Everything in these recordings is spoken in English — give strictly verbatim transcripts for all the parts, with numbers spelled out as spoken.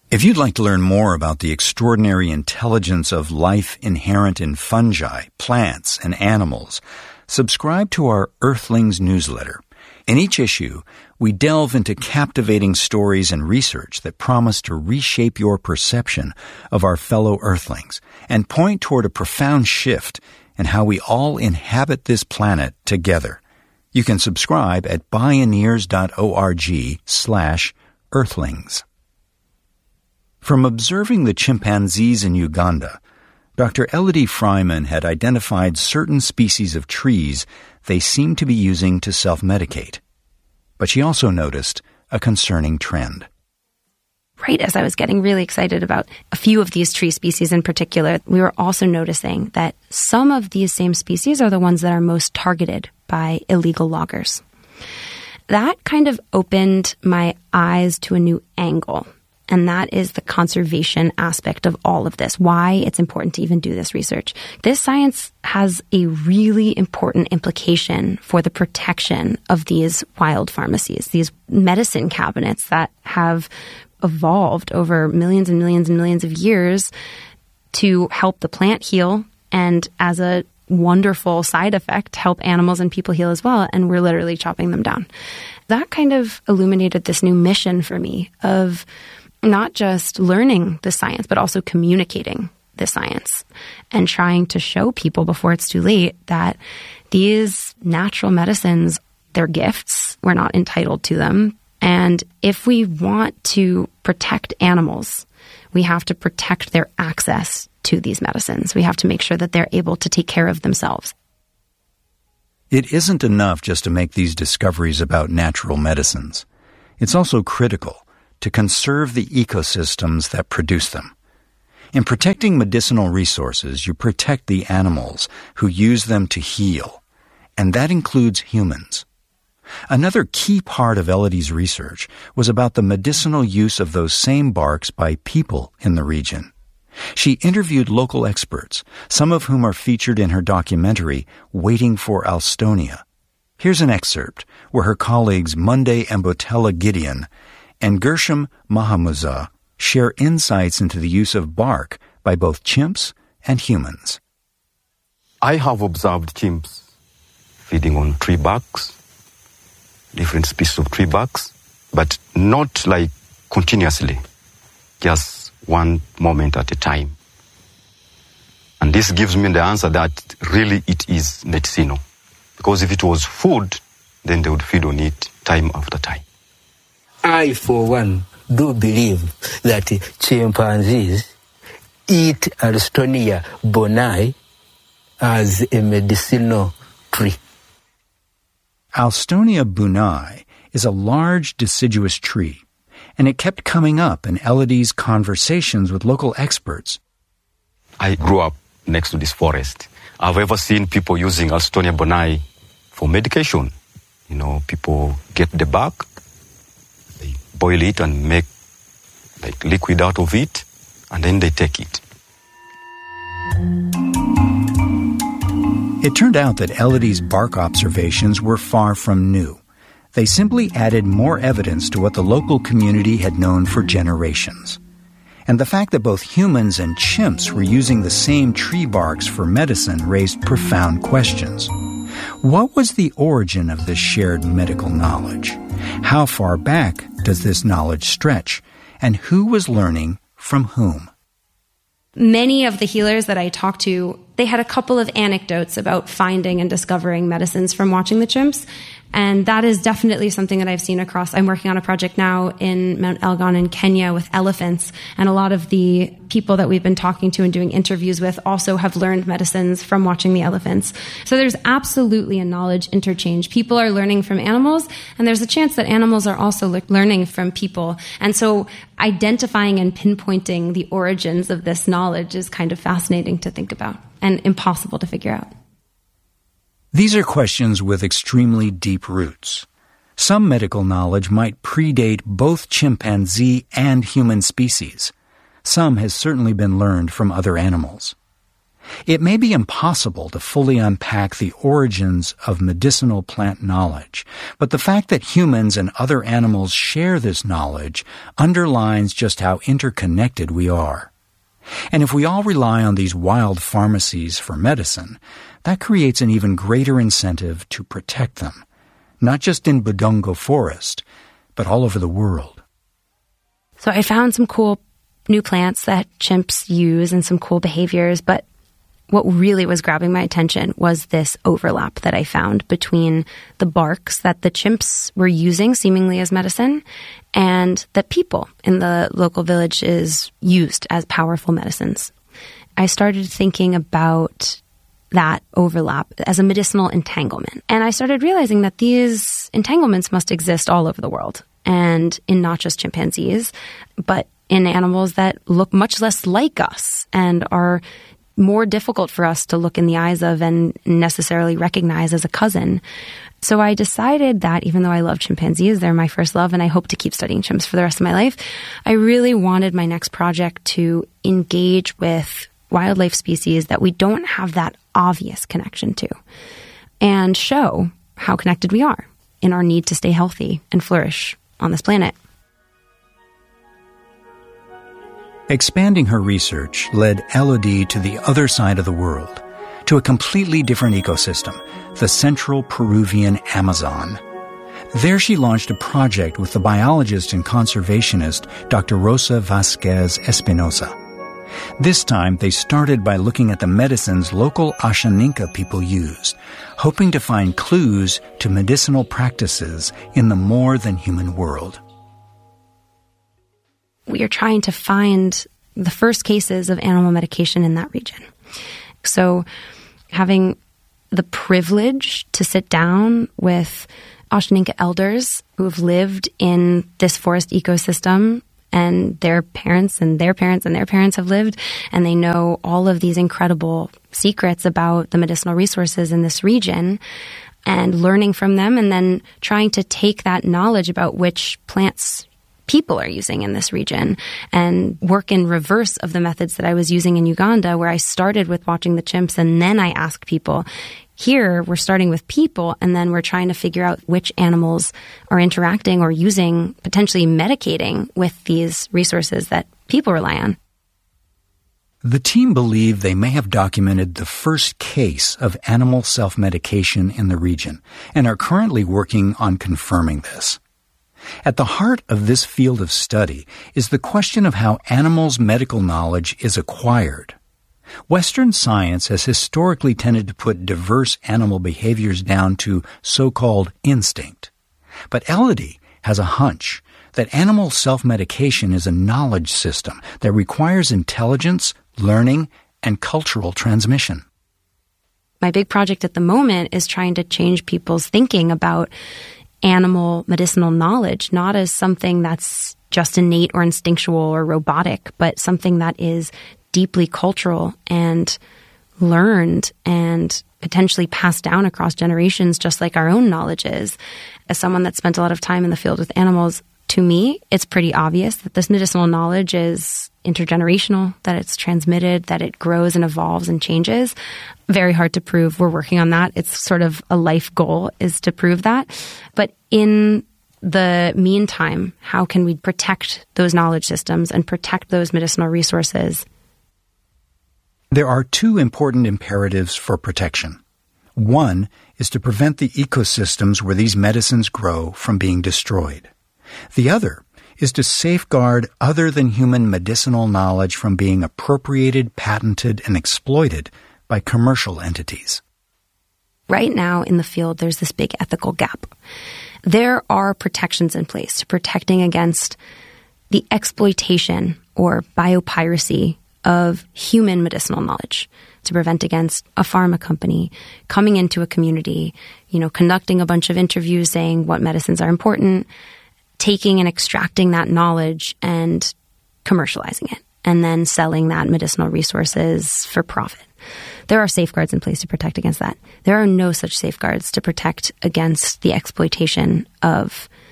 If you'd like to learn more about the extraordinary intelligence of life inherent in fungi, plants, and animals, subscribe to our Earthlings newsletter. In each issue, we delve into captivating stories and research that promise to reshape your perception of our fellow Earthlings and point toward a profound shift in how we all inhabit this planet together. You can subscribe at bioneers dot org slash earthlings. From observing the chimpanzees in Uganda, Doctor Elodie Freiman had identified certain species of trees they seemed to be using to self-medicate. But she also noticed a concerning trend. Right as I was getting really excited about a few of these tree species in particular, we were also noticing that some of these same species are the ones that are most targeted by illegal loggers. That kind of opened my eyes to a new angle. And that is the conservation aspect of all of this, why it's important to even do this research. This science has a really important implication for the protection of these wild pharmacies, these medicine cabinets that have evolved over millions and millions and millions of years to help the plant heal and, as a wonderful side effect, help animals and people heal as well. And we're literally chopping them down. That kind of illuminated this new mission for me of not just learning the science, but also communicating the science and trying to show people before it's too late that these natural medicines, they're gifts. We're not entitled to them. And if we want to protect animals, we have to protect their access to these medicines. We have to make sure that they're able to take care of themselves. It isn't enough just to make these discoveries about natural medicines. It's also critical to conserve the ecosystems that produce them. In protecting medicinal resources, you protect the animals who use them to heal, and that includes humans. Another key part of Elodie's research was about the medicinal use of those same barks by people in the region. She interviewed local experts, some of whom are featured in her documentary, Waiting for Alstonia. Here's an excerpt where her colleagues Monday Mbotella Gideon and Gershom Mahamudza share insights into the use of bark by both chimps and humans. I have observed chimps feeding on tree barks, different species of tree barks, but not like continuously, just one moment at a time. And this gives me the answer that really it is medicinal. Because if it was food, then they would feed on it time after time. I, for one, do believe that chimpanzees eat Alstonia bonai as a medicinal tree. Alstonia bonai is a large deciduous tree, and it kept coming up in Elodie's conversations with local experts. I grew up next to this forest. I've ever seen people using Alstonia bonai for medication. You know, people get the bark, they boil it and make like liquid out of it, and then they take it. It turned out that Elodie's bark observations were far from new. They simply added more evidence to what the local community had known for generations. And the fact that both humans and chimps were using the same tree barks for medicine raised profound questions. What was the origin of this shared medical knowledge? How far back does this knowledge stretch? And who was learning from whom? Many of the healers that I talked to, they had a couple of anecdotes about finding and discovering medicines from watching the chimps. And that is definitely something that I've seen across. I'm working on a project now in Mount Elgon in Kenya with elephants. And a lot of the people that we've been talking to and doing interviews with also have learned medicines from watching the elephants. So there's absolutely a knowledge interchange. People are learning from animals, and there's a chance that animals are also le- learning from people. And so identifying and pinpointing the origins of this knowledge is kind of fascinating to think about and impossible to figure out. These are questions with extremely deep roots. Some medical knowledge might predate both chimpanzee and human species. Some has certainly been learned from other animals. It may be impossible to fully unpack the origins of medicinal plant knowledge, but the fact that humans and other animals share this knowledge underlines just how interconnected we are. And if we all rely on these wild pharmacies for medicine, that creates an even greater incentive to protect them, not just in Budongo Forest, but all over the world. So I found some cool new plants that chimps use and some cool behaviors, but what really was grabbing my attention was this overlap that I found between the barks that the chimps were using seemingly as medicine and that people in the local villages used as powerful medicines. I started thinking about that overlap as a medicinal entanglement. And I started realizing that these entanglements must exist all over the world, and in not just chimpanzees, but in animals that look much less like us and are more difficult for us to look in the eyes of and necessarily recognize as a cousin. So I decided that even though I love chimpanzees, they're my first love, and I hope to keep studying chimps for the rest of my life, I really wanted my next project to engage with wildlife species that we don't have that obvious connection to, and show how connected we are in our need to stay healthy and flourish on this planet. Expanding her research led Elodie to the other side of the world, to a completely different ecosystem, the central Peruvian Amazon. There she launched a project with the biologist and conservationist Doctor Rosa Vasquez Espinosa. This time, they started by looking at the medicines local Ashaninka people used, hoping to find clues to medicinal practices in the more-than-human world. We are trying to find the first cases of animal medication in that region. So having the privilege to sit down with Ashaninka elders who have lived in this forest ecosystem, and their parents and their parents and their parents have lived, and they know all of these incredible secrets about the medicinal resources in this region, and learning from them, and then trying to take that knowledge about which plants people are using in this region and work in reverse of the methods that I was using in Uganda, where I started with watching the chimps and then I asked people. Here, we're starting with people, and then we're trying to figure out which animals are interacting or using, potentially medicating with these resources that people rely on. The team believe they may have documented the first case of animal self-medication in the region and are currently working on confirming this. At the heart of this field of study is the question of how animals' medical knowledge is acquired. Western science has historically tended to put diverse animal behaviors down to so-called instinct. But Elodie has a hunch that animal self-medication is a knowledge system that requires intelligence, learning, and cultural transmission. My big project at the moment is trying to change people's thinking about animal medicinal knowledge, not as something that's just innate or instinctual or robotic, but something that is deeply cultural and learned and potentially passed down across generations, just like our own knowledge is. As someone that spent a lot of time in the field with animals, to me, it's pretty obvious that this medicinal knowledge is intergenerational, that it's transmitted, that it grows and evolves and changes. Very hard to prove. We're working on that. It's sort of a life goal is to prove that. But in the meantime, how can we protect those knowledge systems and protect those medicinal resources? There are two important imperatives for protection. One is to prevent the ecosystems where these medicines grow from being destroyed. The other is to safeguard other than human medicinal knowledge from being appropriated, patented, and exploited by commercial entities. Right now in the field, there's this big ethical gap. There are protections in place to protecting against the exploitation or biopiracy of human medicinal knowledge, to prevent against a pharma company coming into a community, you know, conducting a bunch of interviews saying what medicines are important, taking and extracting that knowledge and commercializing it, and then selling that medicinal resources for profit. There are safeguards in place to protect against that. There are no such safeguards to protect against the exploitation of more than human medicinal knowledge. And to me, that's a major problem.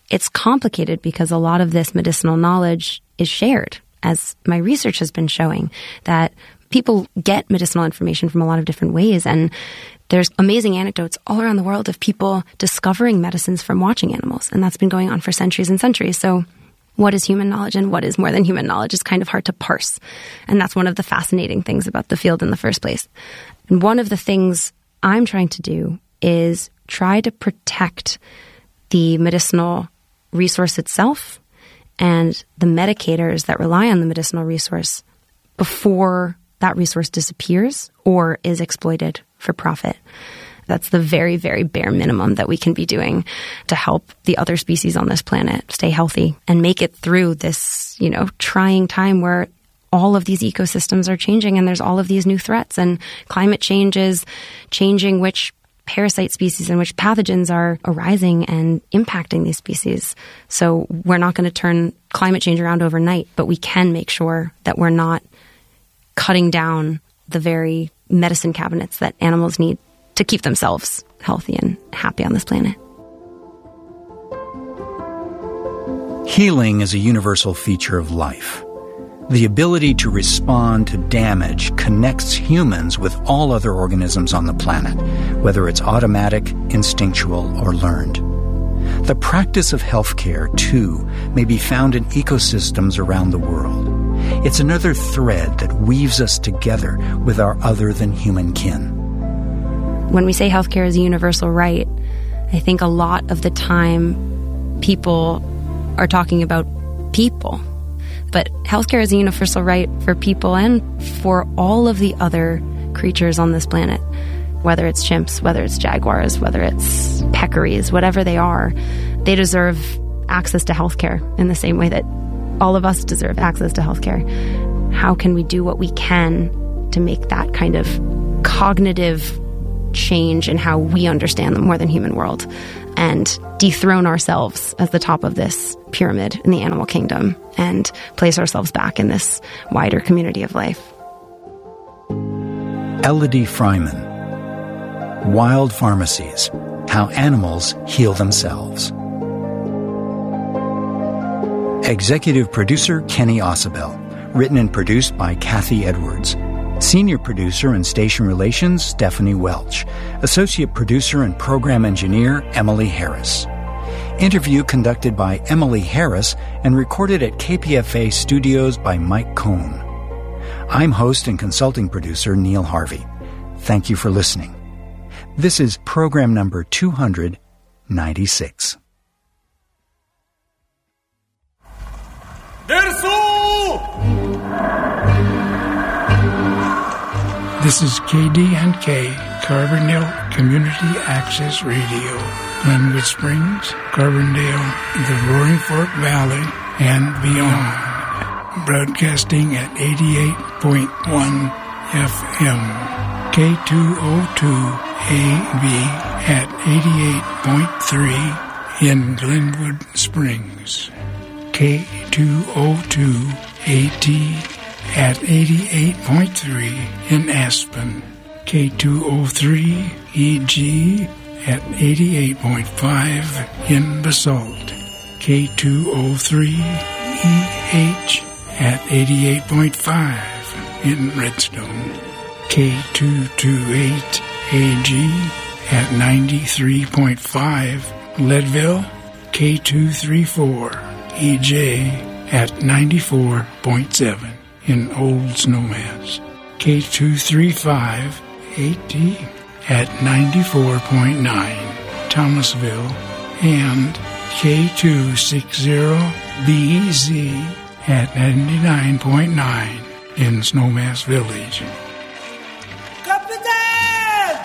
it's complicated because a lot of this medicinal knowledge is shared, as my research has been showing, that people get medicinal information from a lot of different ways. And there's amazing anecdotes all around the world of people discovering medicines from watching animals. And that's been going on for centuries and centuries. So what is human knowledge and what is more than human knowledge is kind of hard to parse. And that's one of the fascinating things about the field in the first place. And one of the things I'm trying to do is try to protect the medicinal resource itself and the medicators that rely on the medicinal resource before that resource disappears or is exploited for profit. That's the very, very bare minimum that we can be doing to help the other species on this planet stay healthy and make it through this, you know, trying time where all of these ecosystems are changing and there's all of these new threats, and climate change is changing which parasite species and which pathogens are arising and impacting these species. So we're not going to turn climate change around overnight, but we can make sure that we're not cutting down the very medicine cabinets that animals need to keep themselves healthy and happy on this planet. Healing is a universal feature of life. The ability to respond to damage connects humans with all other organisms on the planet, whether it's automatic, instinctual, or learned. The practice of healthcare, too, may be found in ecosystems around the world. It's another thread that weaves us together with our other-than-human kin. When we say healthcare is a universal right, I think a lot of the time people are talking about people. But healthcare is a universal right for people and for all of the other creatures on this planet, whether it's chimps, whether it's jaguars, whether it's peccaries, whatever they are. They deserve access to healthcare in the same way that all of us deserve access to healthcare. How can we do what we can to make that kind of cognitive change in how we understand the more than human world and dethrone ourselves as the top of this pyramid in the animal kingdom and place ourselves back in this wider community of life? Elodie Fryman, Wild Pharmacies, How Animals Heal Themselves. Executive producer Kenny Ausubel. Written and produced by Kathy Edwards. Senior producer and station relations Stephanie Welch. Associate producer and program engineer Emily Harris. Interview conducted by Emily Harris and recorded at K P F A Studios by Mike Cohn. I'm host and consulting producer Neil Harvey. Thank you for listening. This is program number two hundred ninety-six. This is K D and K, Carbondale Community Access Radio, Glenwood Springs, Carbondale, the Roaring Fork Valley, and beyond. Broadcasting at eighty-eight point one F M, K two oh two A B at eighty-eight point three in Glenwood Springs, K two oh two A T at eighty-eight point three in Aspen, K two oh three E G at eighty-eight point five in Basalt, K two oh three E H at eighty-eight point five in Redstone, K two twenty-eight A G at ninety-three point five Leadville, K two thirty-four E J at ninety-four point seven in Old Snowmass, K two thirty-five A T at ninety-four point nine Thomasville, and K two sixty B Z at ninety-nine point nine in Snowmass Village.